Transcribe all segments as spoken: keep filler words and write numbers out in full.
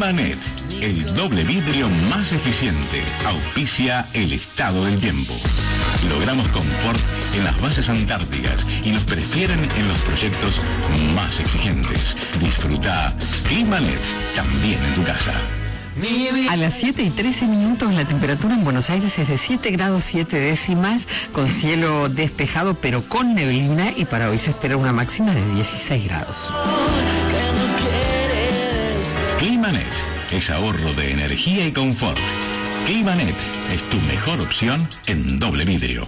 Climanet, el doble vidrio más eficiente, auspicia el estado del tiempo. Logramos confort en las bases antárticas y nos prefieren en los proyectos más exigentes. Disfruta Climanet también en tu casa. A las siete y trece minutos la temperatura en Buenos Aires es de siete grados siete décimas, con cielo despejado pero con neblina, y para hoy se espera una máxima de dieciséis grados. Climanet es ahorro de energía y confort. Climanet es tu mejor opción en doble vidrio.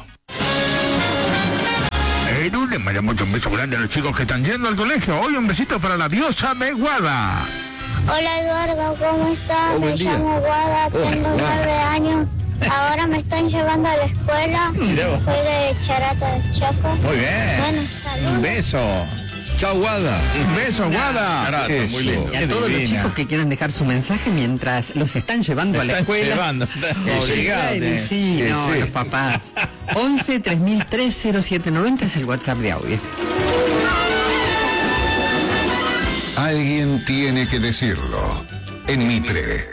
Eh, no le mandamos un beso grande a los chicos que están yendo al colegio. Hoy un besito para la diosa Meguada. Hola Eduardo, ¿cómo estás? Oh, me llamo Guada, oh, tengo nueve años. Ahora me están llevando a la escuela. Mirá. Soy de Charata del Chaco. Muy bien. Bueno, saludos. Un beso. Chao, Guada. Un beso, Guada. Charata, Eso. muy lindo. Y a todos los chicos que quieran dejar su mensaje mientras los están llevando a la Están escuela. llevando, obligate. Ay, sí, Que no, sí. los papás. once tres mil tres cero siete noventa es el WhatsApp de audio. Alguien tiene que decirlo. En Mitre.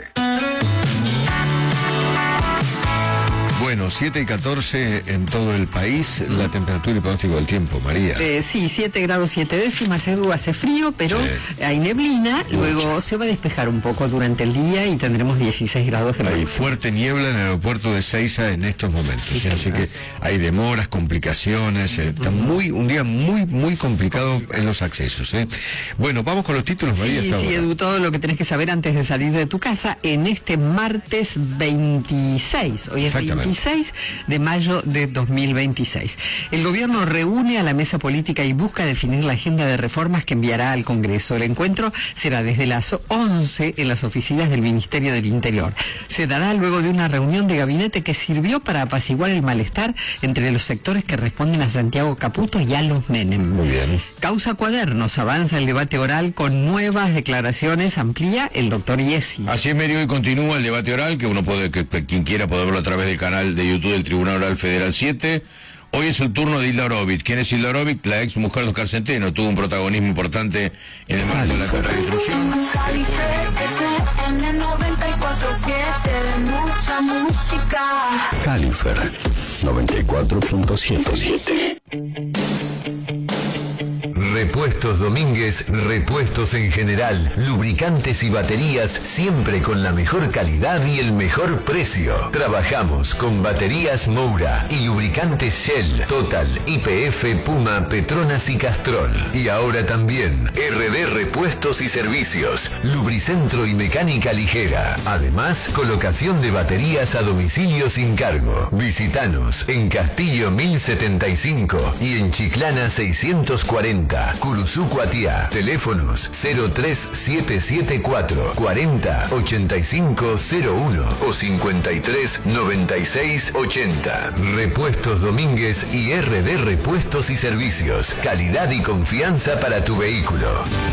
Bueno, siete y catorce en todo el país, la temperatura y pronóstico del tiempo, María. Eh, sí, siete grados siete décimas, Edu, hace frío, pero Sí. hay neblina, luego se va a despejar un poco durante el día y tendremos dieciséis grados de Hay máxima. fuerte niebla en el aeropuerto de Seiza en estos momentos, Sí, ¿sí? Así señor. que hay demoras, complicaciones, eh, está muy un día muy, muy complicado en los accesos. ¿eh? Bueno, vamos con los títulos, María. Sí, hasta sí, ahora. Edu, todo lo que tenés que saber antes de salir de tu casa en este martes veintiséis. Hoy es Exactamente. veintiséis de mayo de dos mil veintiséis. El gobierno reúne a la mesa política y busca definir la agenda de reformas que enviará al Congreso. El encuentro será desde las once en las oficinas del Ministerio del Interior. Se dará luego de una reunión de gabinete que sirvió para apaciguar el malestar entre los sectores que responden a Santiago Caputo y a los Menem. Muy bien. Causa Cuadernos, avanza el debate oral con nuevas declaraciones, amplía el doctor Iesi. Así es, Mary, hoy continúa el debate oral, que uno puede, que, que quien quiera puede verlo a través del canal de YouTube del Tribunal Oral Federal siete. Hoy es el turno de Hilda Orovich. ¿Quién es Hilda Orovich? La ex mujer de Oscar Centeno. Tuvo un protagonismo importante en el marco de la contradisolución. Califer noventa y cuatro punto siete. Repuestos Domínguez, repuestos en general, lubricantes y baterías siempre con la mejor calidad y el mejor precio. Trabajamos con baterías Moura y lubricantes Shell, Total, Y P F, Puma, Petronas y Castrol. Y ahora también R D Repuestos y Servicios, lubricentro y mecánica ligera. Además, colocación de baterías a domicilio sin cargo. Visítanos en Castillo mil setenta y cinco y en Chiclana seiscientos cuarenta. Curuzú Cuatiá. Teléfonos cero tres siete siete cuatro cuarenta ochenta y cinco cero uno o cincuenta y tres noventa y seis ochenta. Repuestos Domínguez y R D Repuestos y Servicios. Calidad y confianza para tu vehículo.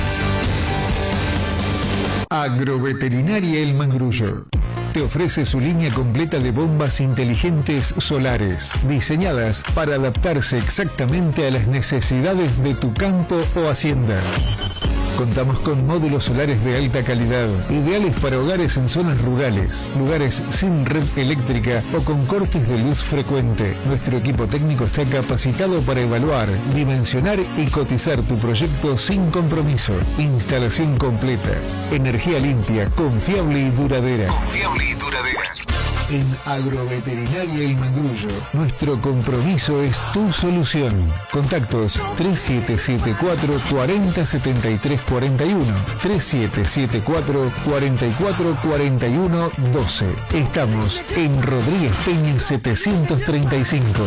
Agroveterinaria El Mangrullo te ofrece su línea completa de bombas inteligentes solares, diseñadas para adaptarse exactamente a las necesidades de tu campo o hacienda. Contamos con módulos solares de alta calidad, ideales para hogares en zonas rurales, lugares sin red eléctrica o con cortes de luz frecuente. Nuestro equipo técnico está capacitado para evaluar, dimensionar y cotizar tu proyecto sin compromiso. Instalación completa, energía limpia, confiable y duradera. Confiable y duradera. En Agroveterinaria El Mangrullo, nuestro compromiso es tu solución. Contactos tres siete siete cuatro cuarenta setenta y tres cuarenta y uno, tres siete siete cuatro cuarenta y cuatro cuarenta y uno doce. Estamos en Rodríguez Peña setecientos treinta y cinco.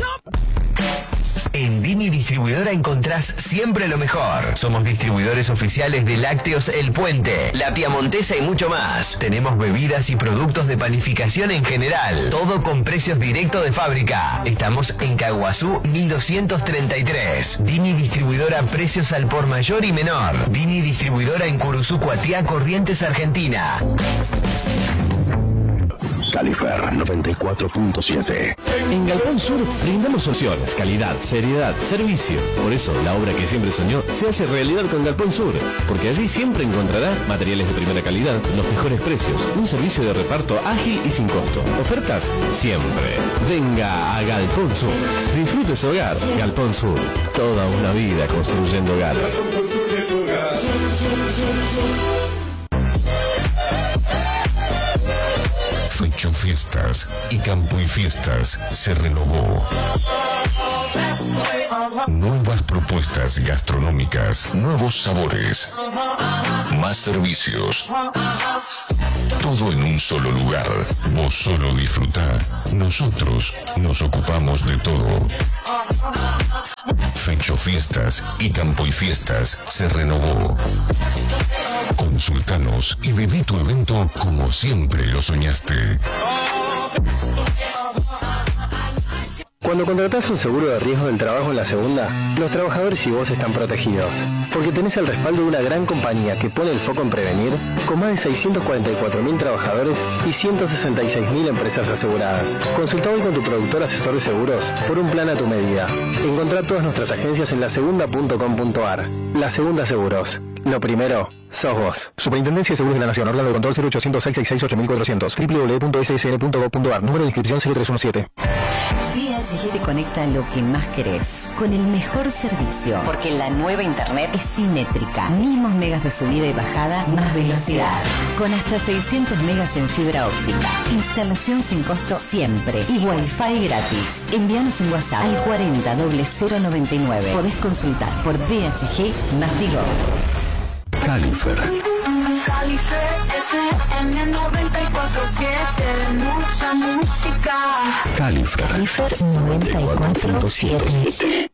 En Dini Distribuidora encontrás siempre lo mejor. Somos distribuidores oficiales de Lácteos El Puente, La Piamontesa y mucho más. Tenemos bebidas y productos de panificación en general. Todo con precios directos de fábrica. Estamos en Caguazú mil doscientos treinta y tres. Dini Distribuidora, precios al por mayor y menor. Dini Distribuidora en Curuzú Cuatiá, Corrientes, Argentina. Califer noventa y cuatro punto siete. En Galpón Sur brindamos soluciones, calidad, seriedad, servicio. Por eso, la obra que siempre soñó se hace realidad con Galpón Sur, porque allí siempre encontrará materiales de primera calidad, los mejores precios, un servicio de reparto ágil y sin costo. Ofertas siempre. Venga a Galpón Sur. Disfrute su hogar. Galpón Sur. Toda una vida construyendo hogares. Fecho Fiestas y Campo y Fiestas se renovó. Nuevas propuestas gastronómicas, nuevos sabores, más servicios. Todo en un solo lugar. Vos solo disfrutá. Nosotros nos ocupamos de todo. Fecho Fiestas y Campo y Fiestas se renovó. Consultanos y viví tu evento como siempre lo soñaste. Cuando contratás un seguro de riesgo del trabajo en la segunda, los trabajadores y vos están protegidos, porque tenés el respaldo de una gran compañía que pone el foco en prevenir, con más de seiscientos cuarenta y cuatro mil trabajadores y ciento sesenta y seis mil empresas aseguradas. Consulta hoy con tu productor asesor de seguros por un plan a tu medida. Encontrá todas nuestras agencias en la segunda punto com punto ar. La Segunda Seguros. Lo primero, sos vos. Superintendencia de Seguros de la Nación. Órgano de control cero ochocientos seis sesenta y seis ocho mil cuatrocientos. doble u doble u doble u punto ese ese ene punto gob punto ar. Número de inscripción siete tres uno siete. V H G te conecta lo que más querés, con el mejor servicio, porque la nueva internet es simétrica. Mismos megas de subida y bajada, más velocidad, con hasta seiscientos megas en fibra óptica. Instalación sin costo siempre y wifi gratis. Envíanos un WhatsApp al cuarenta cero cero noventa y nueve. Podés consultar por V H G más Vigo. Califer. Califer F M noventa y cuatro siete, mucha música. Califer. Califer noventa y cuatro punto siete.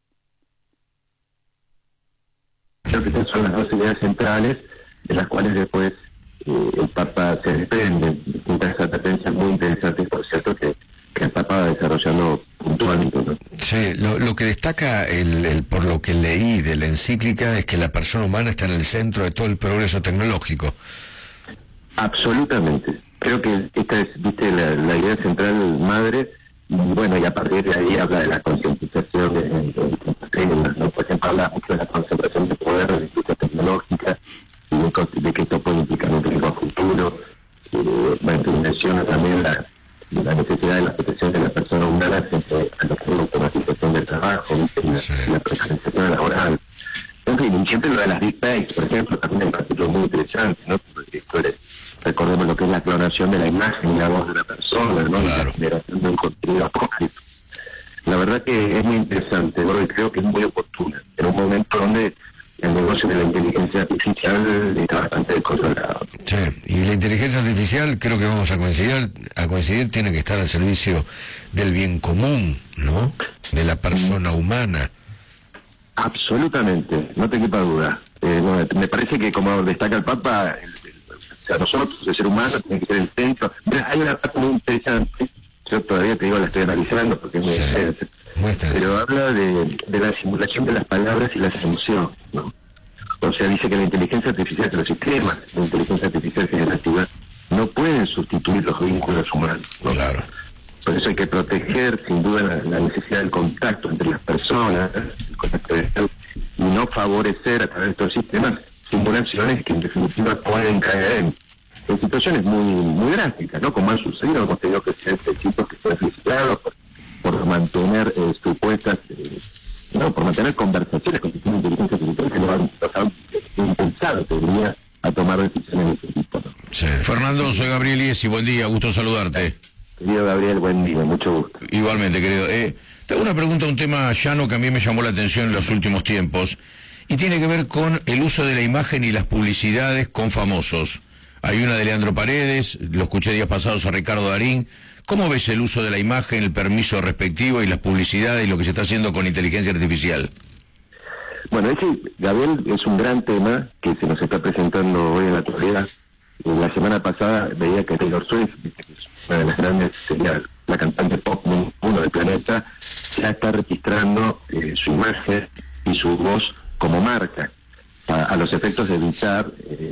Creo que estas son las dos ideas centrales de las cuales después eh, el Papa se desprende. Distintas advertencias muy interesantes, por cierto, que, que el Papa va desarrollando puntualmente, ¿no? Sí, lo, lo que destaca, el, el, por lo que leí de la encíclica, es que la persona humana está en el centro de todo el progreso tecnológico. Absolutamente. Creo que esta es, viste, la, la idea central madre, y bueno, y a partir de ahí habla de la concientización de, de, de, de, ¿no? Por ejemplo, habla mucho de la concentración de poder, de la industria tecnológica, y de, de que esto puede implicar un riesgo a futuro. Eh, bueno, menciona también la, la necesidad de la protección de la persona humana frente a lo que es la automatización del trabajo, ¿viste? La, sí. la precarización laboral. En fin, y siempre lo de las big techs, por ejemplo, también es un capítulo muy interesante, ¿no? Porque esto es, recordemos lo que es la clonación de la imagen y la voz de la persona, ¿no? Claro. La generación de un contenido apócrifo. La verdad que es muy interesante, ¿no? Y creo que es muy oportuna, en un momento donde el negocio de la inteligencia artificial está bastante descontrolado. Sí, y la inteligencia artificial, creo que vamos a coincidir, a coincidir, tiene que estar al servicio del bien común, ¿no? De la persona humana. Absolutamente, no te quepa duda. Eh, no, me parece que, como destaca el Papa, el, el, o sea, nosotros, el ser humano, tiene que ser el centro. Mira, hay una parte muy interesante, yo todavía te digo, la estoy analizando porque es muy extensa, pero habla de, de la simulación de las palabras y las emociones, ¿no? O sea, dice que la inteligencia artificial, que los sistemas de inteligencia artificial generativa no pueden sustituir los vínculos humanos, ¿no? Claro. Por eso hay que proteger, sin duda, la, la necesidad del contacto entre las personas, el contacto de y no favorecer a través de estos sistemas simulaciones que en definitiva pueden caer en, en situaciones muy muy drásticas, ¿no? Como han sucedido, hemos tenido presidentes chicos que fueron felicitados por, por mantener eh, supuestas, eh, no, por mantener conversaciones con sistemas de inteligencia artificial que lo han, los han impulsado, tendría a tomar decisiones de ese tipo, ¿no? Sí. Fernando, soy Gabriel Iesi, buen día, gusto saludarte. Querido Gabriel, buen día, mucho gusto. Igualmente, querido. Eh, te hago una pregunta, un tema llano que a mí me llamó la atención en los últimos tiempos, y tiene que ver con el uso de la imagen y las publicidades con famosos. Hay una de Leandro Paredes, lo escuché días pasados a Ricardo Darín. ¿Cómo ves el uso de la imagen, el permiso respectivo y las publicidades y lo que se está haciendo con inteligencia artificial? Bueno, ese, Gabriel, es un gran tema que se nos está presentando hoy en la actualidad. La semana pasada veía que Taylor Swift, una de las grandes, sería la cantante pop número uno del planeta, ya está registrando eh, su imagen y su voz como marca, a, a los efectos de evitar eh,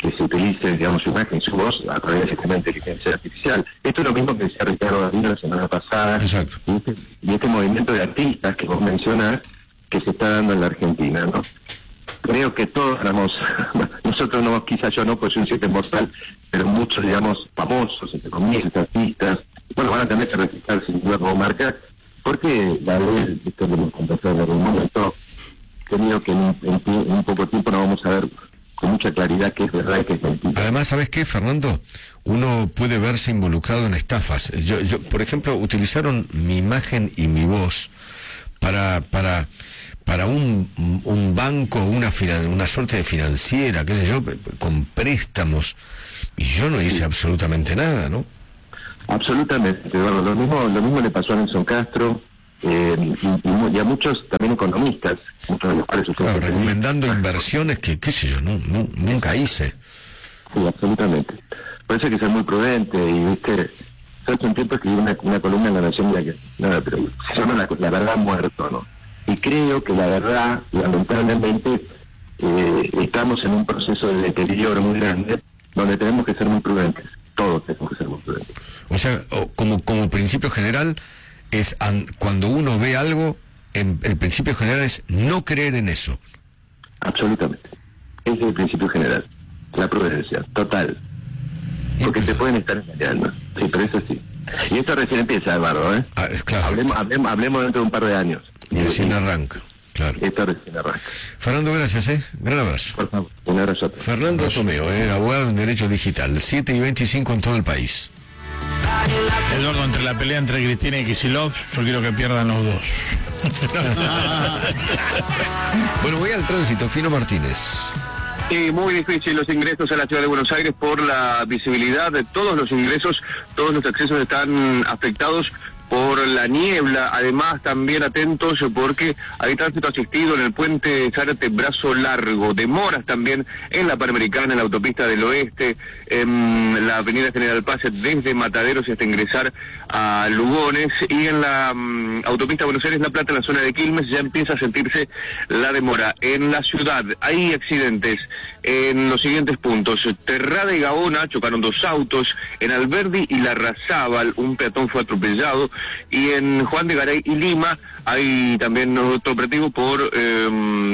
que se utilice, digamos, su imagen, su voz a través del sistema de inteligencia artificial. Esto es lo mismo que decía Ricardo Darín la semana pasada. Exacto. Y este, y este movimiento de artistas que vos mencionás que se está dando en la Argentina, ¿no? Creo que todos éramos, nosotros no, quizás yo no, pues soy un siete mortal, pero muchos, digamos, famosos, entre comillas, artistas, bueno, van a tener que registrar sin duda como marca, porque la ley, esto lo hemos conversado en algún momento, creo que en, en, en un poco tiempo nos vamos a ver con mucha claridad que es verdad y que es mentira. Además, ¿sabes qué, Fernando? Uno puede verse involucrado en estafas. Yo, yo, por ejemplo, utilizaron mi imagen y mi voz para para para un, un banco, una finan, una suerte de financiera, qué sé yo, con préstamos, y yo no hice absolutamente nada, ¿no? Absolutamente, Eduardo. Lo mismo, lo mismo le pasó a Nelson Castro, eh, y, y a muchos también economistas, muchos de los cuales ustedes... Claro, recomendando inversiones que, qué sé yo, no, no, nunca hice. Sí, absolutamente. Por eso hay que ser muy prudente, y viste, yo hace un tiempo escribí una, una columna en La Nación, la que, nada, pero se llama la, la verdad muerto, ¿no? Y creo que la verdad, lamentablemente, eh, estamos en un proceso de deterioro muy grande, donde tenemos que ser muy prudentes, todos tenemos que ser muy prudentes. O sea, o, como, como principio general, es an, cuando uno ve algo, en, el principio general es no creer en eso. Absolutamente. Ese es el principio general. La prudencia, total. Porque te pueden estar engañando. Sí, pero eso sí. Y esto recién empieza, Eduardo, ¿eh? Ah, claro. Hablemos, hablemos, hablemos dentro de un par de años. Recién y, arranca, claro. Esto recién arranca. Fernando, gracias, ¿eh? Gran abrazo. Por favor, un abrazo. Fernando Tomeo, ¿eh? Abogado en Derecho Digital, siete y veinticinco en todo el país. Eduardo, entre la pelea entre Cristina y Kicillof, yo quiero que pierdan los dos. Bueno, voy al tránsito, Fino Martínez. Sí, muy difícil los ingresos a la ciudad de Buenos Aires por la visibilidad de todos los ingresos, todos los accesos están afectados por la niebla. Además, también atentos porque hay tránsito asistido en el puente Zárate Brazo Largo, demoras también en la Panamericana, en la autopista del Oeste, en la avenida General Paz desde Mataderos hasta ingresar a Lugones, y en la um, autopista Buenos Aires-La Plata, en la zona de Quilmes, ya empieza a sentirse la demora. En la ciudad hay accidentes en los siguientes puntos: Terrada y Gaona chocaron dos autos, en Alberdi y Larrazábal un peatón fue atropellado, y en Juan de Garay y Lima hay también otro operativo por eh,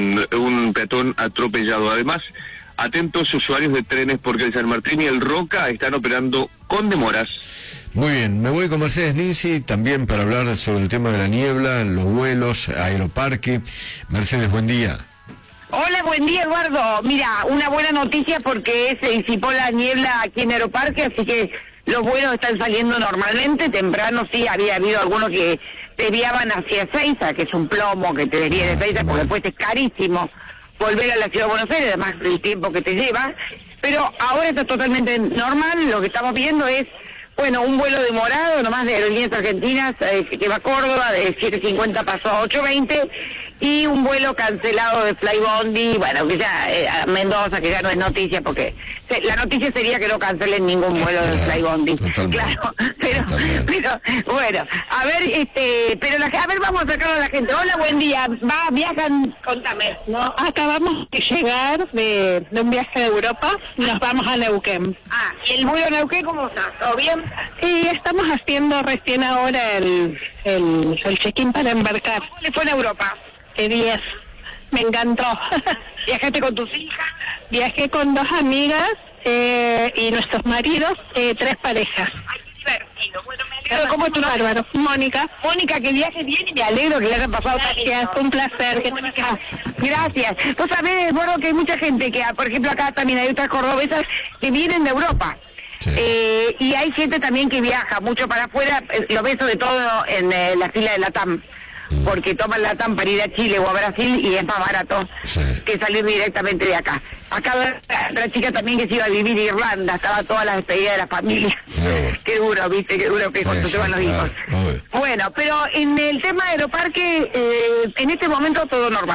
un peatón atropellado. Además, atentos usuarios de trenes porque el San Martín y el Roca están operando con demoras. Muy bien, me voy con Mercedes Ninzi también para hablar sobre el tema de la niebla, los vuelos, Aeroparque. Mercedes, buen día. Hola, buen día, Eduardo. Mira, una buena noticia porque se disipó la niebla aquí en Aeroparque, así que los vuelos están saliendo normalmente. Temprano sí había habido algunos que desviaban hacia Ezeiza, que es un plomo que te desvía de Ezeiza, porque después es carísimo volver a la ciudad de Buenos Aires, además del tiempo que te lleva. Pero ahora está totalmente normal. Lo que estamos viendo es, bueno, un vuelo demorado nomás de Aerolíneas Argentinas eh, que va a Córdoba, de siete cincuenta pasó a ocho veinte, y un vuelo cancelado de Flybondi, bueno, que ya eh, a Mendoza, que ya no es noticia, porque se, la noticia sería que no cancelen ningún vuelo de Flybondi. Claro, pero, pero, bueno, a ver, este, pero la, a ver, vamos a sacar a la gente. Hola, buen día, va, viajan, contame. No, acabamos de llegar de, de un viaje de Europa, nos vamos a Neuquén. Ah, ¿y el vuelo a Neuquén cómo está? ¿Todo bien? Y estamos haciendo recién ahora el, el, el check-in para embarcar. ¿Cómo le fue en Europa? De diez. Me encantó. ¿Viajaste con tus hijas? Viajé con dos amigas eh, y nuestros maridos, eh, tres parejas. Ay, qué divertido. Bueno, me alegro. ¿Cómo es tu nombre? Bárbaro. Mónica. Mónica, que viajes bien y me alegro que le hayan pasado tan bien. Gracias, un placer. Mónica, gracias. Vos sabés, bueno, que hay mucha gente que, por ejemplo, acá también hay otras cordobesas que vienen de Europa. Sí. Eh, y hay gente también que viaja mucho para afuera, eh, lo ves sobre todo en eh, la fila de la T A M, porque toman la T A M para ir a Chile o a Brasil y es más barato sí. que salir directamente de acá. Acá otra chica también que se iba a vivir en Irlanda, estaba todas las despedidas de la familia. Sí. Qué duro, viste, qué duro que cuando sí, se van los hijos. Sí. Bueno, pero en el tema de Aeroparque, eh, en este momento todo normal.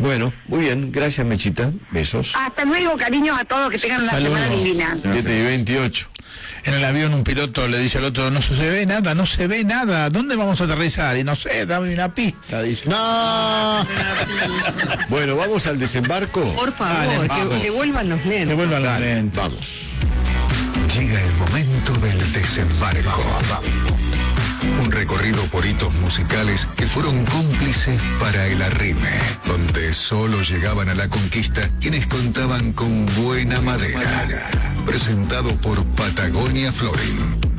Bueno, muy bien, gracias Mechita, besos. Hasta luego, cariños a todos, que tengan una Saludos. semana divina. siete y veintiocho. En el avión un piloto le dice al otro, no se ve nada, no se ve nada, ¿dónde vamos a aterrizar? Y no sé, dame una pista, dice. No. Bueno, vamos al desembarco. Por favor, Dale, que, que vuelvan los nenes. Que vuelvan los Dale, lentes. vamos. Llega el momento del desembarco. Un recorrido por hitos musicales que fueron cómplices para el arrime, donde solo llegaban a la conquista quienes contaban con buena madera. Presentado por Patagonia Flooring.